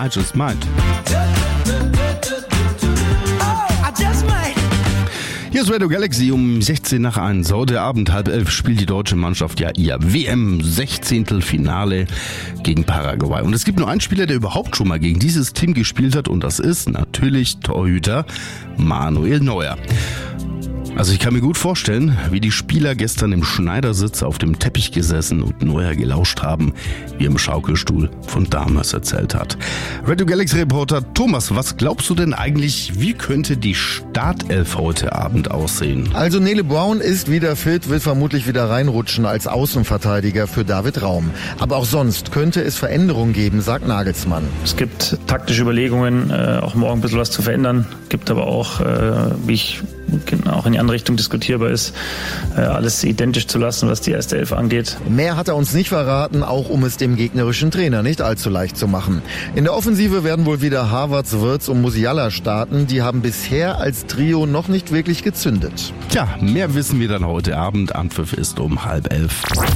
I Just Might. Hier ist Radio Galaxy um 16 nach 1. Heute Abend 10:30 spielt die deutsche Mannschaft ja ihr WM-16. gegen Paraguay. Und es gibt nur einen Spieler, der überhaupt schon mal gegen dieses Team gespielt hat, und das ist natürlich Torhüter Manuel Neuer. Also ich kann mir gut vorstellen, wie die Spieler gestern im Schneidersitz auf dem Teppich gesessen und Neuer gelauscht haben, wie er im Schaukelstuhl von damals erzählt hat. Radio Galaxy Reporter Thomas, was glaubst du denn eigentlich, wie könnte die Startelf heute Abend aussehen? Also Nele Brown ist wieder fit, wird vermutlich wieder reinrutschen als Außenverteidiger für David Raum. Aber auch sonst könnte es Veränderungen geben, sagt Nagelsmann. Es gibt taktische Überlegungen, auch morgen ein bisschen was zu verändern. Gibt aber auch, wie ich auch in die andere Richtung diskutierbar ist, alles identisch zu lassen, was die erste Elf angeht. Mehr hat er uns nicht verraten, auch um es dem gegnerischen Trainer nicht allzu leicht zu machen. In der Offensive werden wohl wieder Havertz, Wirtz und Musiala starten. Die haben bisher als Trio noch nicht wirklich gezündet. Tja, mehr wissen wir dann heute Abend. Anpfiff ist um 10:30.